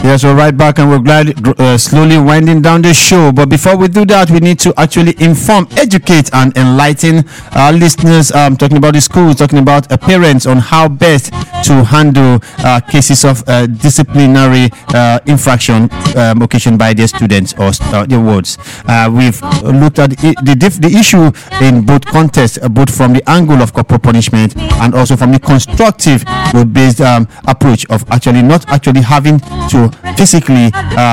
Yes, we're right back, and we're glad slowly winding down the show. But before we do that, we need to actually inform, educate, and enlighten our listeners. Talking about the schools, talking about parents on how best to handle cases of disciplinary infraction occasioned by their students or their wards. We've looked at the issue in both contexts, both from the angle of corporal punishment and also from the constructive based approach of actually not actually having to physically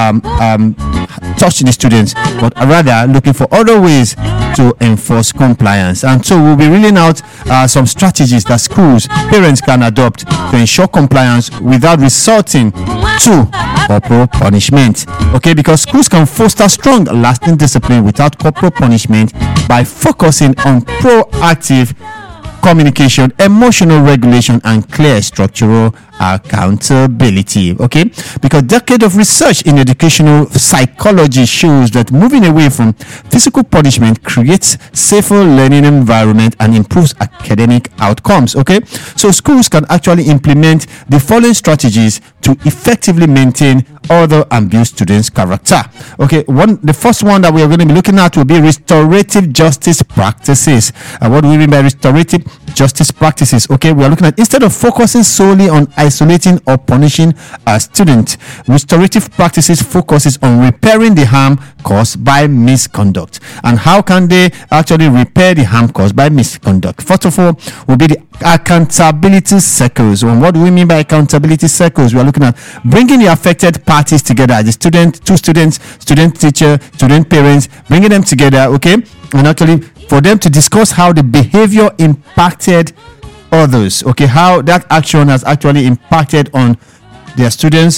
touch the students, but rather looking for other ways to enforce compliance. And so we'll be reeling out some strategies that schools, parents can adopt to ensure compliance without resorting to corporal punishment. Okay, because schools can foster strong, lasting discipline without corporal punishment by focusing on proactive communication, emotional regulation, and clear structural accountability. Okay, because decades of research in educational psychology shows that moving away from physical punishment creates safer learning environment and improves academic outcomes. Okay, so schools can actually implement the following strategies to effectively maintain order and build students' character. Okay, the first one that we are going to be looking at will be restorative justice practices. What do we mean by restorative justice practices? Okay, we are looking at, instead of focusing solely on isolating or punishing a student, restorative practices focuses on repairing the harm caused by misconduct. And how can they actually repair the harm caused by misconduct? First of all, will be the accountability circles. And what do we mean by accountability circles? We are looking at bringing the affected parties together, the student, two students, student teacher, student parents, bringing them together, okay, and actually for them to discuss how the behavior impacted others, okay, how that action has actually impacted on their students,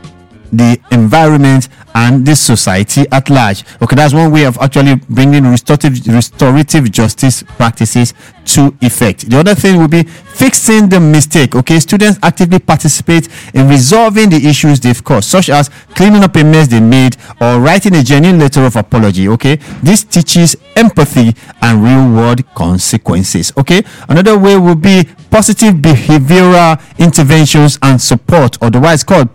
the environment, and the society at large. Okay, that's one way of actually bringing restorative justice practices to effect. The other thing will be fixing the mistake. Okay, students actively participate in resolving the issues they've caused, such as cleaning up a mess they made or writing a genuine letter of apology. Okay, this teaches empathy and real world consequences. Okay, another way will be positive behavioral interventions and support, otherwise called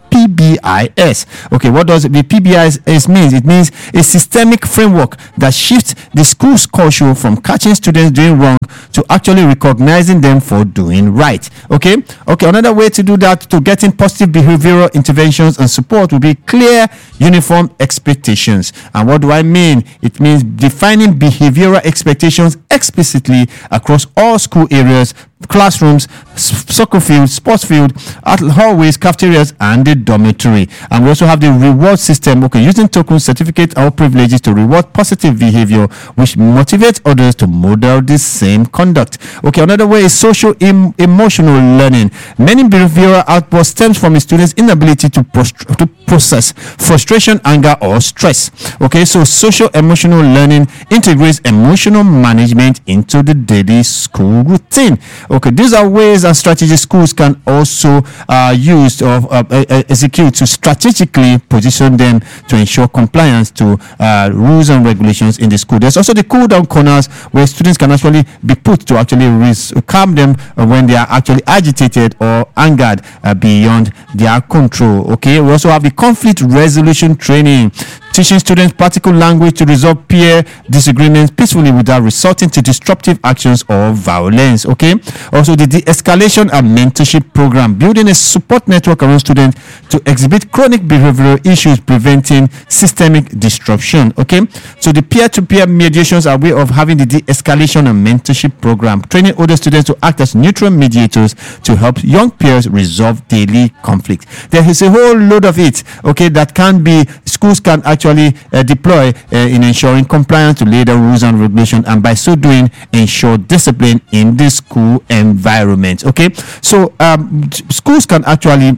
PBIS. Okay, what does the PBIS means? It means a systemic framework that shifts the school's culture from catching students doing wrong to actually recognizing them for doing right. Okay, another way to do that, to getting positive behavioral interventions and support, will be clear, uniform expectations. And what do I mean? It means defining behavioral expectations explicitly across all school areas, classrooms, soccer fields, sports field, hallways, cafeterias, and the dormitory. And we also have the reward system, okay, using tokens, certificates, or privileges to reward positive behavior, which motivates others to model the same conduct. Okay, another way is social emotional learning. Many behavioral outbursts stems from a student's inability to process frustration, anger, or stress. Okay, so social emotional learning integrates emotional management into the daily school routine. Okay, these are ways and strategies schools can also use or execute to strategically position them to ensure compliance to rules and regulations in the school. There's also the cool down corners where students can actually be put to actually calm them when they are actually agitated or angered beyond their control. Okay, we also have the conflict resolution training, teaching students practical language to resolve peer disagreements peacefully without resorting to disruptive actions or violence. Okay, also the de-escalation and mentorship program, building a support network around students to exhibit chronic behavioral issues, preventing systemic disruption. Okay, so the peer-to-peer mediations are a way of having the de-escalation and mentorship program, training older students to act as neutral mediators to help young peers resolve daily conflict. There is a whole load of it, okay, that can be, schools can actually deploy in ensuring compliance to later rules and regulations, and by so doing ensure discipline in the school environment. Okay, so schools can actually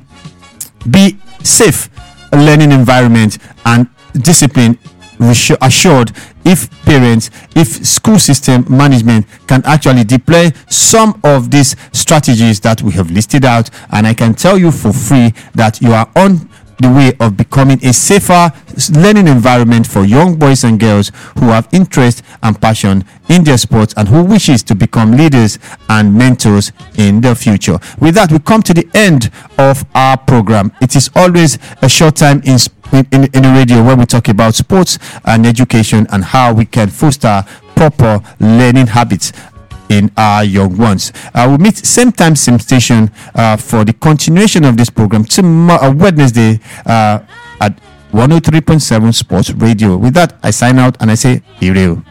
be safe learning environment and discipline assured if parents, if school system management can actually deploy some of these strategies that we have listed out. And I can tell you for free that you are on the way of becoming a safer learning environment for young boys and girls who have interest and passion in their sports and who wishes to become leaders and mentors in the future. With that, we come to the end of our program. It is always a short time in the radio where we talk about sports and education and how we can foster proper learning habits in our young ones. We'll meet same time, same station for the continuation of this program tomorrow, Wednesday at 103.7 Sports Radio. With that, I sign out and I say, be real.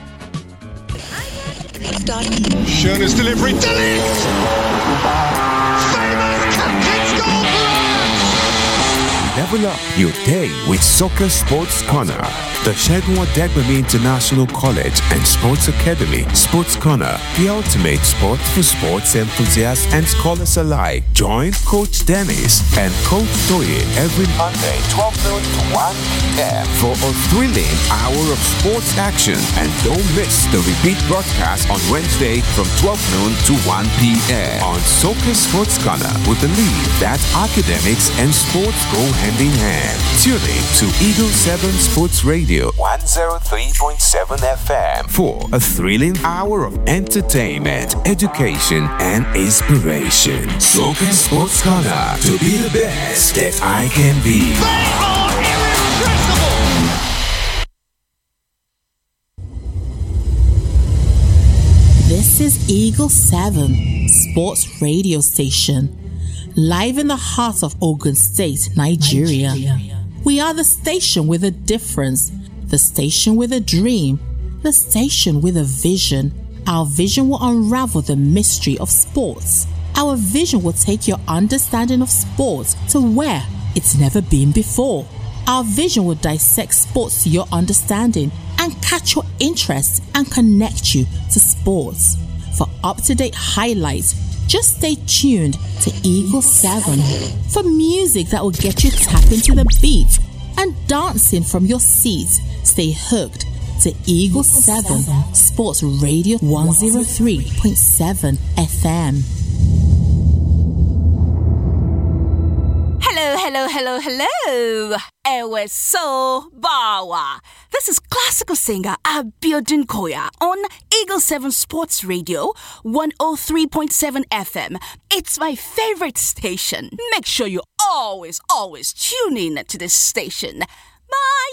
Schönes delivery. Delete! Famous captain's goal for us! Level up your day with Soccer Sports Corner. The Segun Odegbemi International College and Sports Academy Sports Corner, the ultimate sport for sports enthusiasts and scholars alike. Join Coach Dennis and Coach Toye every Monday, 12 noon to 1 p.m. for a thrilling hour of sports action. And don't miss the repeat broadcast on Wednesday from 12 noon to 1 p.m. on Soccer Sports Corner. We believe that academics and sports go hand in hand. Tune in to Eagle 7 Sports Radio 103.7 FM for a thrilling hour of entertainment, education, and inspiration. Soccer Sports Corner, to be the best that I can be. They are irrepressible! This is Eagle 7 Sports Radio Station, live in the heart of Ogun State, Nigeria. We are the station with a difference, the station with a dream, the station with a vision. Our vision will unravel the mystery of sports. Our vision will take your understanding of sports to where it's never been before. Our vision will dissect sports to your understanding and catch your interest and connect you to sports. For up-to-date highlights, just stay tuned to Eagle 7 for music that will get you tapping to the beat and dancing from your seat. Stay hooked to Eagle 7 Sports Radio 103.7 FM. Hello. Ewe so bawa. This is classical singer Abiodun Koya on Eagle 7 Sports Radio 103.7 FM. It's my favorite station. Make sure you always tune in to this station. Bye.